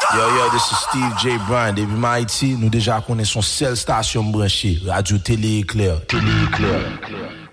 Yo, this is Steve J. Bryan. Depuis Haïti, nous déjà connaissons seule station branchée, Radio Télé Éclair. Télé Éclair.